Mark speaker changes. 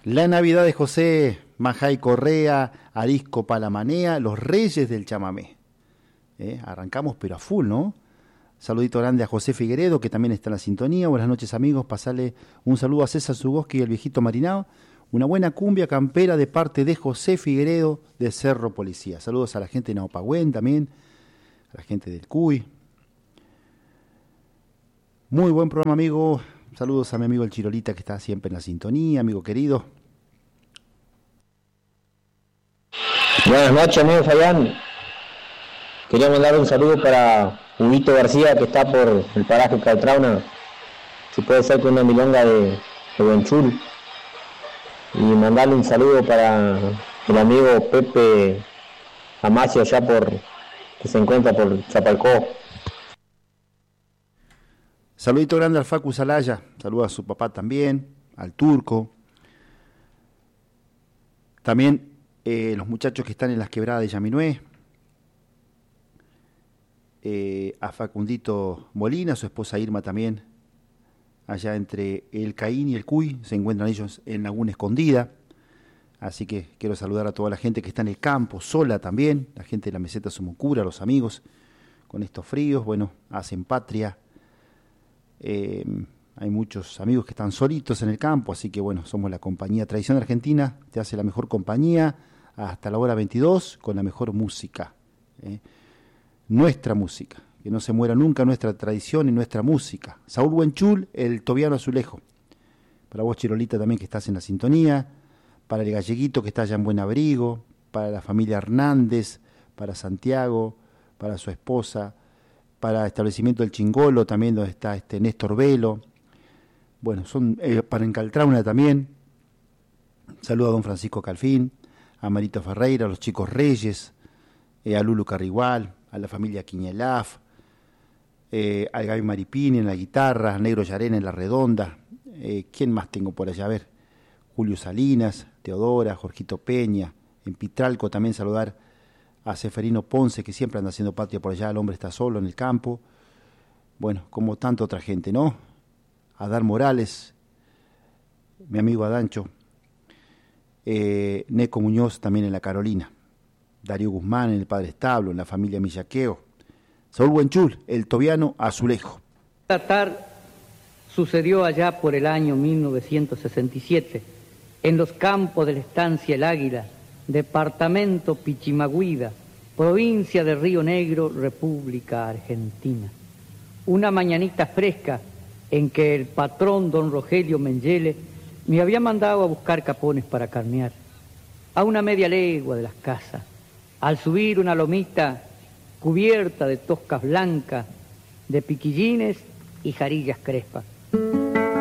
Speaker 1: La Navidad de José Majay Correa, Arisco Palamanea, los reyes del chamamé. Arrancamos pero a full, ¿no? Saludito grande a José Figueredo, que también está en la sintonía. Buenas noches, amigos. Pasarle un saludo a César Zugoski y el viejito Marinao. Una buena cumbia campera de parte de José Figueredo de Cerro Policía. Saludos a la gente de Naupagüén también, a la gente del Cuy. Muy buen programa, amigo. Saludos a mi amigo el Chirolita, que está siempre en la sintonía, amigo querido.
Speaker 2: Buenas noches, amigo Fabián. Quería mandar un saludo para Huguito García, que está por el paraje Caltrauna. Si puede ser con una milonga de Buenchul. Y mandarle un saludo para el amigo Pepe Amacio, allá que se encuentra por Chapalcó.
Speaker 1: Saludito grande al Facu Salaya, saluda a su papá también, al Turco. También los muchachos que están en las quebradas de Yaminué. A Facundito Molina, su esposa Irma también. Allá entre el Caín y el Cuy, se encuentran ellos en Laguna Escondida. Así que quiero saludar a toda la gente que está en el campo, sola también, la gente de la meseta Sumocura, los amigos, con estos fríos, bueno, hacen patria. Hay muchos amigos que están solitos en el campo, así que bueno, somos la compañía Tradición Argentina, te hace la mejor compañía hasta la hora 22 con la mejor música. Nuestra música, que no se muera nunca nuestra tradición y nuestra música. Saúl Buenchul, el Tobiano Azulejo. Para vos, Chirolita, también que estás en la sintonía. Para el Galleguito, que está allá en Buen Abrigo. Para la familia Hernández. Para Santiago. Para su esposa. Para el establecimiento del Chingolo, también donde está Néstor Velo. Bueno, son para Encaltrauna también. Saludo a don Francisco Calfín, a Marito Ferreira, a los chicos Reyes, a Lulu Carrigual, a la familia Quiñelaf, al Gaby Maripini en la guitarra, a Negro Yarena en la redonda. ¿Quién más tengo por allá? A ver, Julio Salinas, Teodora, Jorgito Peña, en Pitralco también saludar a Seferino Ponce, que siempre anda haciendo patria por allá, el hombre está solo en el campo. Bueno, como tanta otra gente, ¿no? Adán Morales, mi amigo Adancho, Neco Muñoz también en la Carolina, Darío Guzmán en el Padre Establo, en la familia Millaqueo, Saúl Buenchul, el Tobiano Azulejo.
Speaker 3: Tratar sucedió allá por el año 1967, en los campos de la estancia El Águila, departamento Pichimagüida, provincia de Río Negro, República Argentina. Una mañanita fresca en que el patrón don Rogelio Mengele me había mandado a buscar capones para carnear, a una media legua de las casas. Al subir una lomita cubierta de toscas blancas, de piquillines y jarillas crespas.